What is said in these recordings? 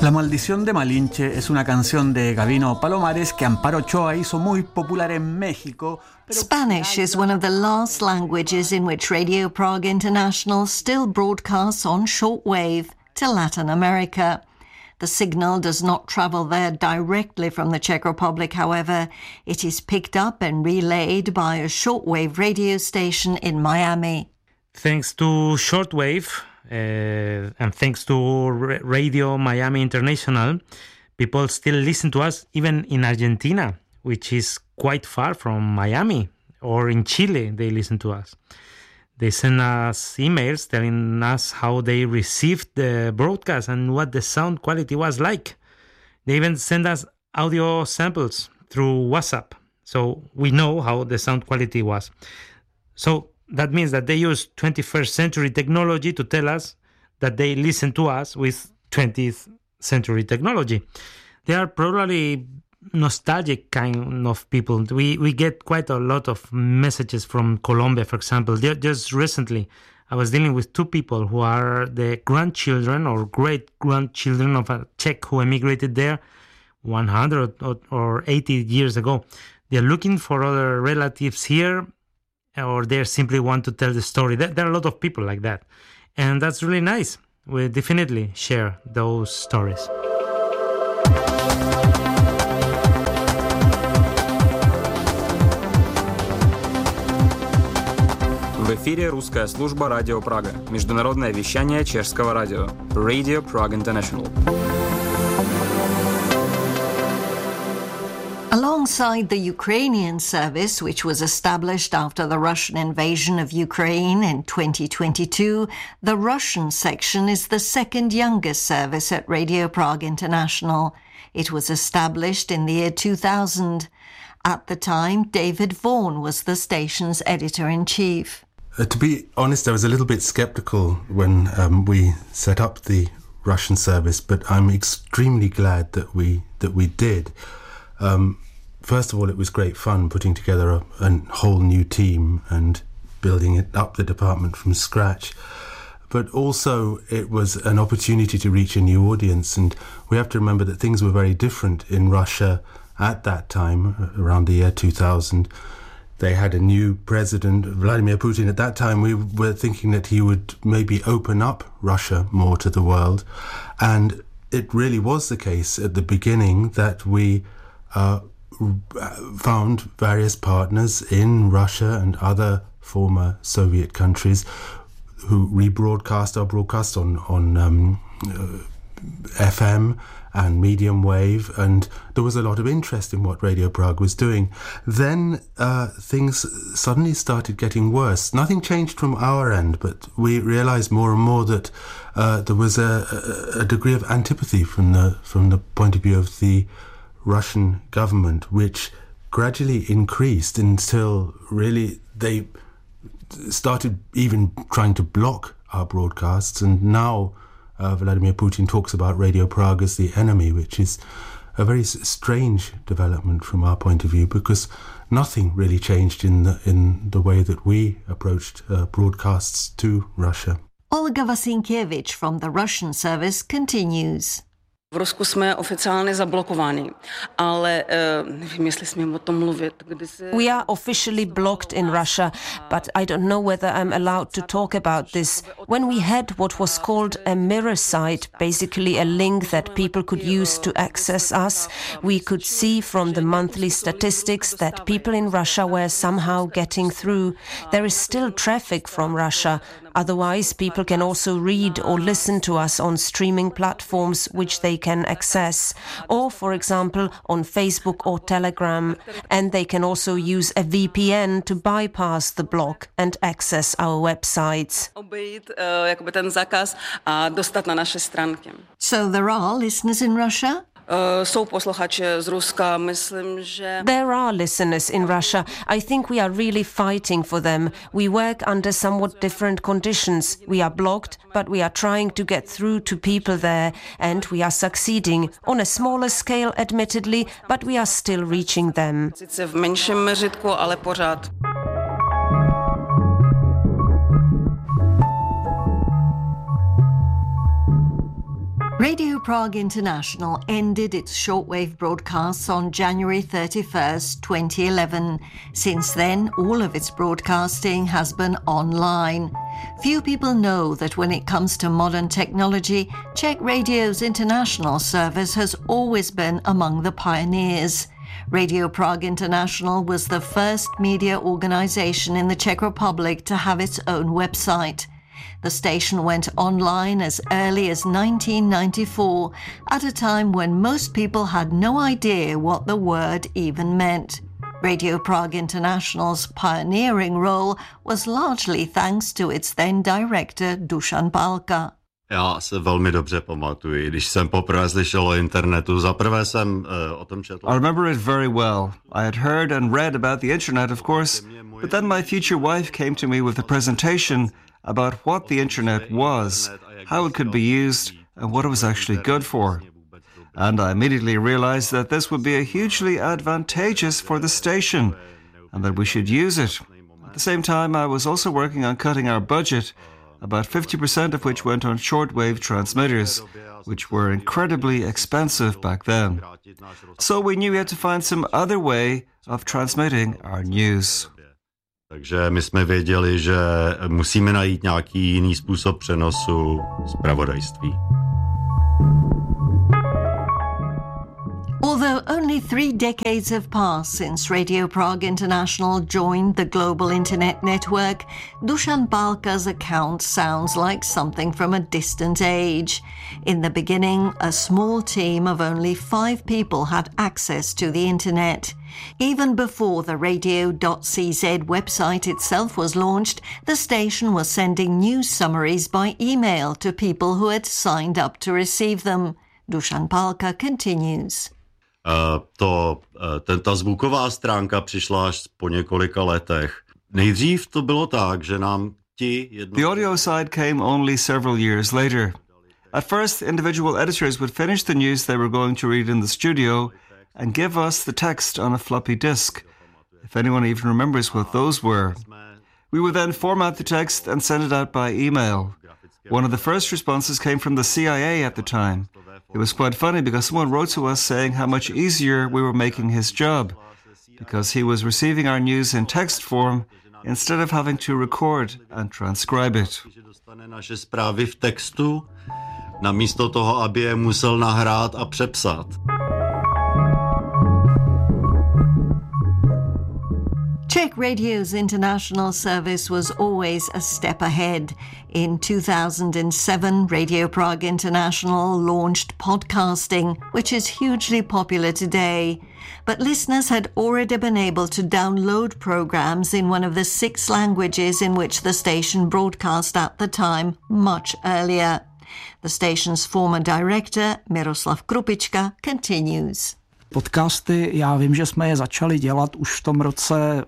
La Maldición de Malinche es una canción de Gabino Palomares que Amparo Ochoa hizo muy popular en México. Spanish is one of the last languages in which Radio Prague International still broadcasts on shortwave to Latin America. The signal does not travel there directly from the Czech Republic, however. It is picked up and relayed by a shortwave radio station in Miami. Thanks to shortwave and thanks to Radio Miami International, people still listen to us even in Argentina, which is quite far from Miami, or in Chile they listen to us. They send us emails telling us how they received the broadcast and what the sound quality was like. They even send us audio samples through WhatsApp, so we know how the sound quality was. So that means that they use 21st century technology to tell us that they listen to us with 20th century technology. They are probably nostalgic kind of people. We get quite a lot of messages from Colombia, for example. Just recently, I was dealing with two people who are the grandchildren or great-grandchildren of a Czech who emigrated there 100 or 80 years ago. They're looking for other relatives here, or they simply want to tell the story. There are a lot of people like that. And that's really nice. We definitely share those stories. В эфире русская служба Радио Прага. Международное вещание чешского радио. Radio Prague International. Alongside the Ukrainian service, which was established after the Russian invasion of Ukraine in 2022, the Russian section is the second youngest service at Radio Prague International. It was established in the year 2000. At the time, David Vaughan was the station's editor-in-chief. To be honest, I was a little bit sceptical when we set up the Russian service, but I'm extremely glad that we did. First of all, it was great fun putting together a whole new team and building it up the department from scratch. But also, it was an opportunity to reach a new audience, and we have to remember that things were very different in Russia at that time, around the year 2000. They had a new president, Vladimir Putin. At that time, we were thinking that he would maybe open up Russia more to the world. And it really was the case at the beginning that we found various partners in Russia and other former Soviet countries who rebroadcast our broadcast on FM and medium wave, and there was a lot of interest in what Radio Prague was doing. Then things suddenly started getting worse. Nothing changed from our end, but we realized more and more that there was a degree of antipathy from the point of view of the Russian government, which gradually increased until really they started even trying to block our broadcasts. And now Vladimir Putin talks about Radio Prague as the enemy, which is a very strange development from our point of view, because nothing really changed in the way that we approached broadcasts to Russia. Olga Vasinkiewicz from the Russian service continues. V Rusku jsme oficiálně zablokováni, ale nevím, jestli smím o tom mluvit. We are officially blocked in Russia, but I don't know whether I'm allowed to talk about this. When we had what was called a mirror site, basically a link that people could use to access us, we could see from the monthly statistics that people in Russia were somehow getting through. There is still traffic from Russia. Otherwise, people can also read or listen to us on streaming platforms which they can access, or, for example, on Facebook or Telegram. And they can also use a VPN to bypass the block and access our websites. So there are listeners in Russia? Jsou posluchače z Ruska, myslím, že... There are listeners in Russia. I think we are really fighting for them. We work under somewhat different conditions. We are blocked, but we are trying to get through to people there, and we are succeeding. On a smaller scale, admittedly, but we are still reaching them. Sice v menším měřítku, ale pořád. Radio Prague International ended its shortwave broadcasts on January 31st, 2011. Since then, all of its broadcasting has been online. Few people know that when it comes to modern technology, Czech Radio's international service has always been among the pioneers. Radio Prague International was the first media organization in the Czech Republic to have its own website. The station went online as early as 1994, at a time when most people had no idea what the word even meant. Radio Prague International's pioneering role was largely thanks to its then director Dušan Pálka. Já se velmi dobře pamatuju, když jsem poprvé slyšel o internetu. Zaprvé jsem o tom četl. I remember it very well. I had heard and read about the internet, of course, but then my future wife came to me with a presentation about what the internet was, how it could be used, and what it was actually good for. And I immediately realized that this would be hugely advantageous for the station, and that we should use it. At the same time, I was also working on cutting our budget, about 50% of which went on shortwave transmitters, which were incredibly expensive back then. So we knew we had to find some other way of transmitting our news. Takže my jsme věděli, že musíme najít nějaký jiný způsob přenosu zpravodajství. Although only 3 decades have passed since Radio Prague International joined the global internet network, Dušan Pálka's account sounds like something from a distant age. In the beginning, a small team of only 5 people had access to the internet. Even before the radio.cz website itself was launched, the station was sending news summaries by email to people who had signed up to receive them. Dušan Pálka continues. Ta zvuková stránka přišla až po několika letech. Nejdřív to bylo tak, že nám The audio side came only several years later. At first, individual editors would finish the news they were going to read in the studio and give us the text on a floppy disk, if anyone even remembers what those were. We would then format the text and send it out by email. One of the first responses came from the CIA at the time. It was quite funny because someone wrote to us saying how much easier we were making his job, because he was receiving our news in text form instead of having to record and transcribe it. Naše zprávy v textu, namísto toho, aby je musel nahrát a přepsat. Czech Radio's international service was always a step ahead. In 2007, Radio Prague International launched podcasting, which is hugely popular today. But listeners had already been able to download programs in one of the 6 languages in which the station broadcast at the time, much earlier. The station's former director, Miroslav Krupička, continues. Podcasty, já vím, že jsme je začali dělat už v tom roce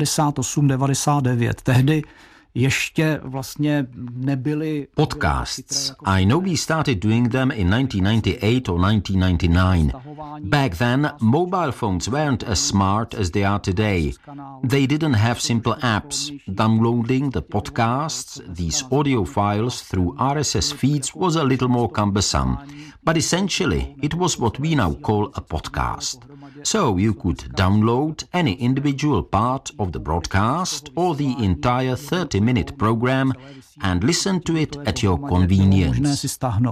98-99. Tehdy ještě vlastně nebyly... Podcasts. I know we started doing them in 1998 or 1999. Back then, mobile phones weren't as smart as they are today. They didn't have simple apps. Downloading the podcasts, these audio files through RSS feeds was a little more cumbersome. But essentially, it was what we now call a podcast. So you could download any individual part of the broadcast or the entire 30-minute program and listen to it at your convenience.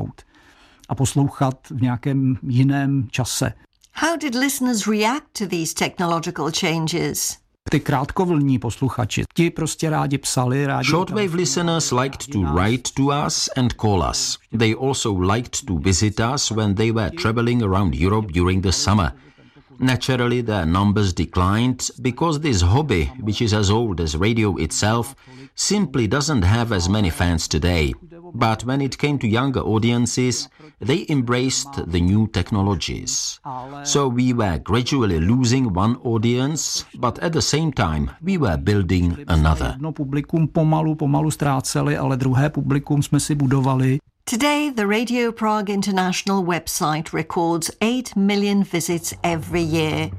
A poslouchat v nějakém jiném čase. How did listeners react to these technological changes? Ty krátkovlnní posluchači, ti prostě rádi psali, Shortwave listeners liked to write to us and call us. They also liked to visit us when they were traveling around Europe during the summer. Naturally, their numbers declined because this hobby, which is as old as radio itself, simply doesn't have as many fans today. But when it came to younger audiences, they embraced the new technologies. So we were gradually losing one audience, but at the same time we were building another. Jedno publikum pomalu ztráceli, ale druhé publikum jsme si budovali. Today, the Radio Prague International website records 8 million visits every year.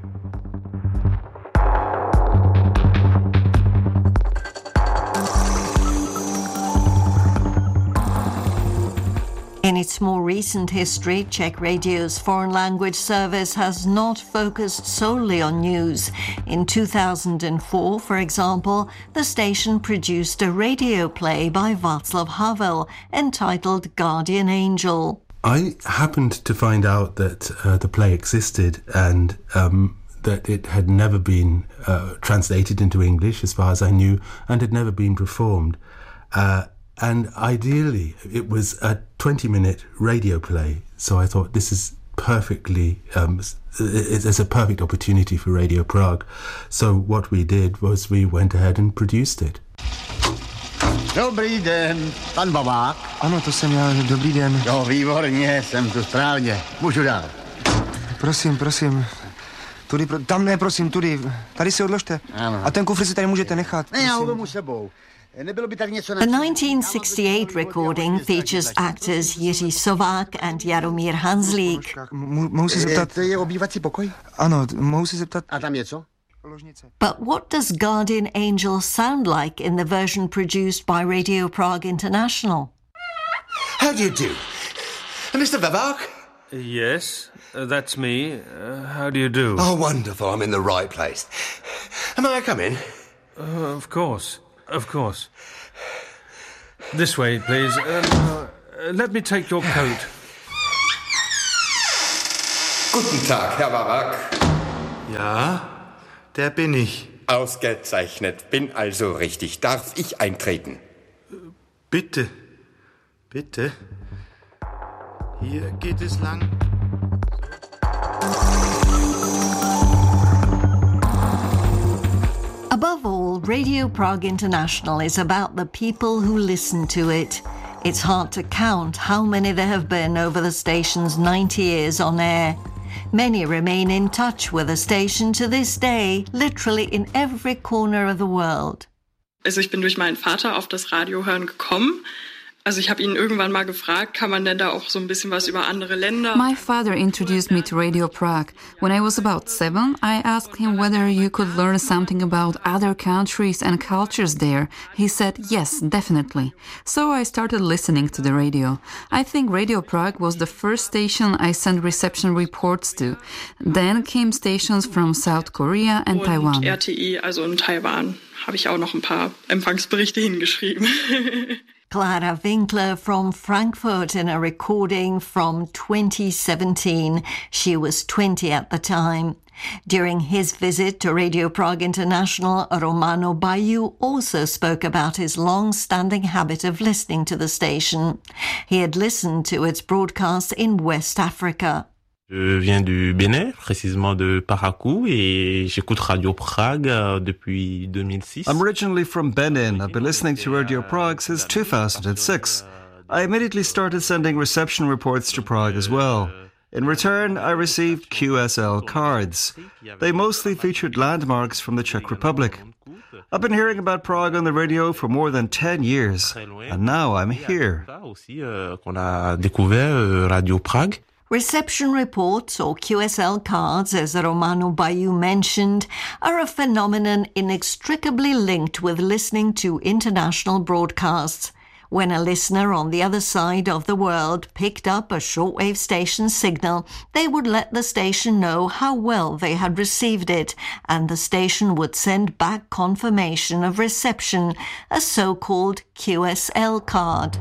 In its more recent history, Czech Radio's foreign language service has not focused solely on news. In 2004, for example, the station produced a radio play by Václav Havel entitled Guardian Angel. I happened to find out that the play existed and that it had never been translated into English, as far as I knew, and had never been performed. And ideally, it was a 20-minute radio play. So I thought this is perfectly, it's a perfect opportunity for Radio Prague. So what we did was we went ahead and produced it. Dobrý den, pan Babák. Ano, to jsem já, dobrý den. Jo, výborně, jsem tu správně. Můžu dál. Prosím. Tudy, tam ne, prosím, tudy. Tady si odložte. Ano. A ten kufr si tady můžete nechat. Ne, já ho vemu sebou. Nebylo by tak něco na... The 1968 recording features actors Jiří Sovák and Jaromír Hanzlík. Mohu se zeptat... To je obývací pokoj? Ano, mohu se zeptat... A tam je co? But what does Guardian Angel sound like in the version produced by Radio Prague International? How do you do? Mr. Vavák? Yes, that's me. How do you do? Oh, wonderful. I'm in the right place. May I come in? Of course. This way, please. Let me take your coat. Guten Tag, Herr Vavák. Ja, der bin ich. Ausgezeichnet. Bin also richtig. Darf ich eintreten? Bitte. Hier geht es lang. Above all, Radio Prague International is about the people who listen to it. It's hard to count how many there have been over the station's 90 years on air. Many remain in touch with the station to this day, literally in every corner of the world. Also ich bin durch meinen Vater auf das Radiohören gekommen. Also ich habe ihn irgendwann mal gefragt, kann man denn da auch so ein bisschen was über andere Länder? My father introduced me to Radio Prague. When I was about 7, I asked him whether you could learn something about other countries and cultures there. He said, yes, definitely. So I started listening to the radio. I think Radio Prague was the first station I sent reception reports to. Then came stations from South Korea and Taiwan. RTI, also in Taiwan, habe ich auch noch ein paar Empfangsberichte hingeschrieben. Clara Winkler from Frankfurt in a recording from 2017. She was 20 at the time. During his visit to Radio Prague International, Romano Baiu also spoke about his long-standing habit of listening to the station. He had listened to its broadcasts in West Africa. Je viens du Bénin, précisément de Parakou, et j'écoute Radio Prague depuis 2006. I'm originally from Benin. I've been listening to Radio Prague since 2006. I immediately started sending reception reports to Prague as well. In return, I received QSL cards. They mostly featured landmarks from the Czech Republic. I've been hearing about Prague on the radio for more than 10 years, and now I'm here. On a découvert Radio Prague. Reception reports, or QSL cards, as Romano Baiu mentioned, are a phenomenon inextricably linked with listening to international broadcasts. When a listener on the other side of the world picked up a shortwave station signal, they would let the station know how well they had received it, and the station would send back confirmation of reception, a so-called QSL card.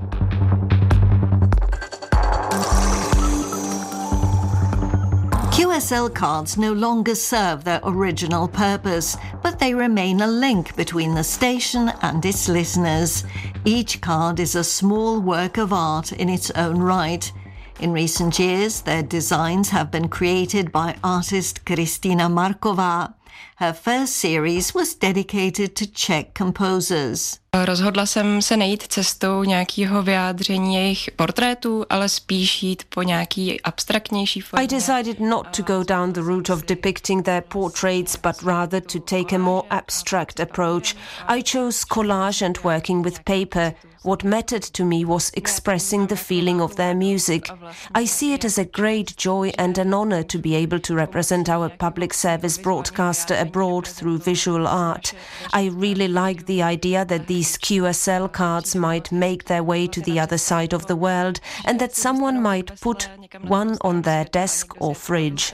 QSL cards no longer serve their original purpose, but they remain a link between the station and its listeners. Each card is a small work of art in its own right. In recent years, their designs have been created by artist Kristina Marková. Her first series was dedicated to Czech composers. Rozhodla jsem se nejít cestou nějakého vyjádření jejich portrétů, ale spíš jít po nějaký abstraktnější formě. I decided not to go down the route of depicting their portraits, but rather to take a more abstract approach. I chose collage and working with paper. What mattered to me was expressing the feeling of their music. I see it as a great joy and an honor to be able to represent our public service broadcaster abroad through visual art. I really like the idea that these these QSL cards might make their way to the other side of the world and that someone might put one on their desk or fridge.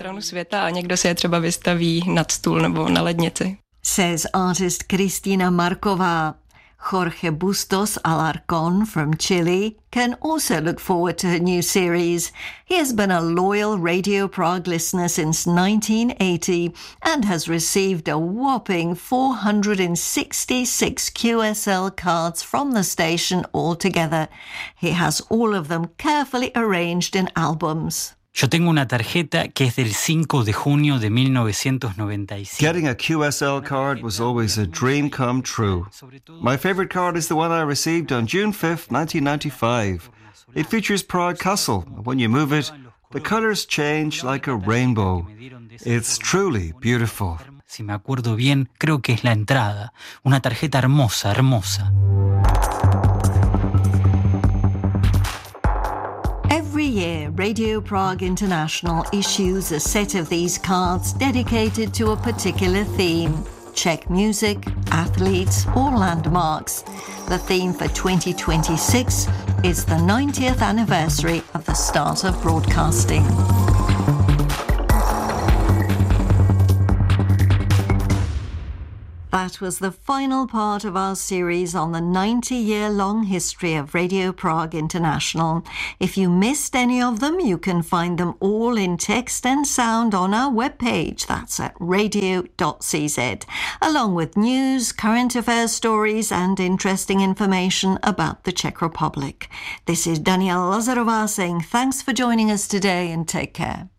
Says artist Cristina Marková. Jorge Bustos Alarcón from Chile can also look forward to her new series. He has been a loyal Radio Prague listener since 1980 and has received a whopping 466 QSL cards from the station altogether. He has all of them carefully arranged in albums. Yo tengo una tarjeta que es del 5 de junio de 1995. Getting a QSL card was always a dream come true. My favorite card is the one I received on June 5th, 1995. It features Prague Castle. When you move it, the colors change like a rainbow. It's truly beautiful. Si me acuerdo bien, creo que es la entrada. Una tarjeta hermosa, hermosa. Every year, Radio Prague International issues a set of these cards dedicated to a particular theme: Czech music, athletes, or landmarks. The theme for 2026 is the 90th anniversary of the start of broadcasting. That was the final part of our series on the 90-year-long history of Radio Prague International. If you missed any of them, you can find them all in text and sound on our webpage. That's at radio.cz, along with news, current affairs stories, and interesting information about the Czech Republic. This is Daniela Lazarová saying thanks for joining us today and take care.